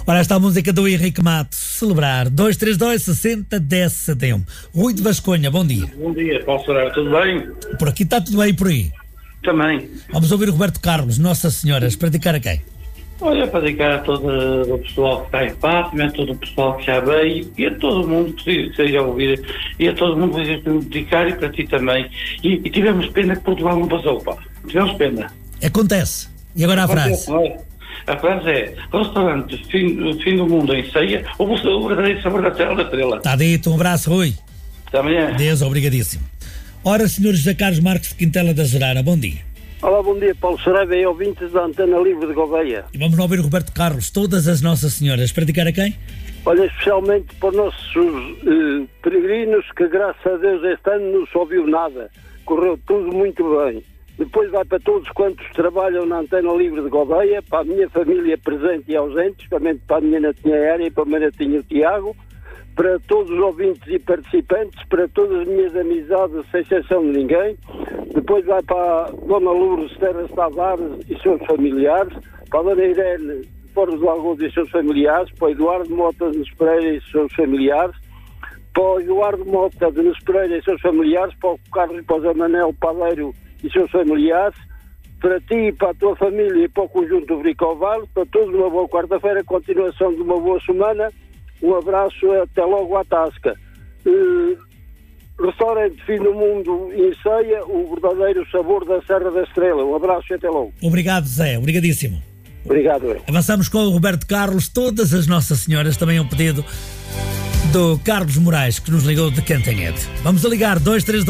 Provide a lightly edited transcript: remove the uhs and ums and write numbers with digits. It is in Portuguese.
Ora, esta música do Henrique Matos, celebrar 232-60-10-71. Rui de Vasconha, bom dia. Bom dia, Paulo Serra, tudo bem? Por aqui está tudo bem, por aí? Também. Vamos ouvir o Roberto Carlos, Nossa Senhora, para dedicar a quem? Olha, para dedicar a todo o pessoal que está em Fátima, a todo o pessoal que já veio e a todo mundo que seja ouvir, e a todo mundo que seja dedicar, e para ti também. E tivemos pena que Portugal não passou, pá. Tivemos pena. Acontece. E agora a frase? A frase é: restaurante fim do mundo em ceia, o verdadeiro sabor da estrela. Está dito, um abraço, Rui. Até amanhã. Deus, obrigadíssimo. Ora, Sr. José Carlos Marques de Quintela da Gerana, bom dia. Olá, bom dia, Paulo Saraiva e ouvintes da Antena Livre de Gouveia. E vamos ouvir o Roberto Carlos, todas as Nossas Senhoras, para dedicar a quem? Olha, especialmente para os nossos peregrinos, que graças a Deus este ano não se ouviu nada. Correu tudo muito bem. Depois vai para todos quantos trabalham na Antena Livre de Gouveia, para a minha família presente e ausente, especialmente para a minha netinha Aérea e para o meu netinho Tiago, para todos os ouvintes e participantes, para todas as minhas amizades, sem exceção de ninguém. Depois vai para a Dona Lourdes Terras Tavares e seus familiares, para a Dona Irene de Porto de Lagoas e seus familiares, para o Eduardo Mota de Nespereira e seus familiares, para o Eduardo Mota de Nespereira e seus familiares, para o Carlos e para o Zé Manel Padeiro e seus familiares, para ti, para a tua família e para o conjunto do Bricoval, para todos uma boa quarta-feira, continuação de uma boa semana. Um abraço, até logo à tasca. Restaurante Fim do Mundo em ceia, o verdadeiro sabor da Serra da Estrela. Um abraço e até logo. Obrigado, Zé, obrigadíssimo. Obrigado. Avançamos com o Roberto Carlos, todas as Nossas Senhoras, também um pedido do Carlos Moraes, que nos ligou de Cantanhede. Vamos a ligar 232